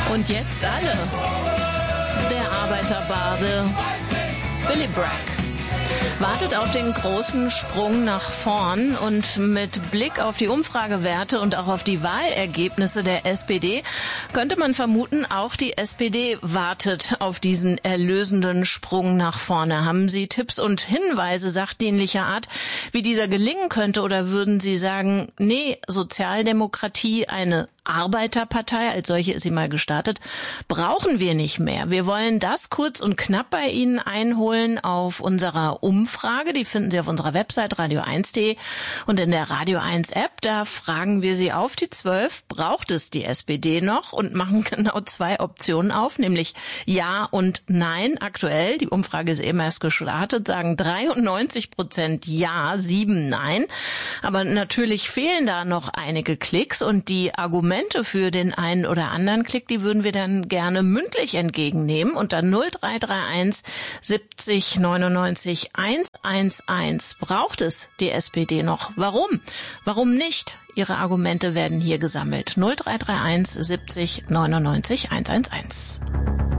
Und jetzt alle. Der Arbeiterbarde Billy Bragg wartet auf den großen Sprung nach vorn, und mit Blick auf die Umfragewerte und auch auf die Wahlergebnisse der SPD könnte man vermuten, auch die SPD wartet auf diesen erlösenden Sprung nach vorne. Haben Sie Tipps und Hinweise sachdienlicher Art, wie dieser gelingen könnte, oder würden Sie sagen, nee, Sozialdemokratie, eine Arbeiterpartei, als solche ist sie mal gestartet, brauchen wir nicht mehr. Wir wollen das kurz und knapp bei Ihnen einholen auf unserer Umfrage. Die finden Sie auf unserer Website radio1.de und in der Radio 1 App. Da fragen wir Sie auf die 12, braucht es die SPD noch, und machen genau 2 Optionen auf, nämlich Ja und Nein. Aktuell, die Umfrage ist eben erst gestartet, sagen 93% Ja, 7 Nein. Aber natürlich fehlen da noch einige Klicks, und die Argumente für den einen oder anderen Klick, die würden wir dann gerne mündlich entgegennehmen unter 0331 70 99 111. Braucht es die SPD noch? Warum? Warum nicht? Ihre Argumente werden hier gesammelt. 0331 70 99 111.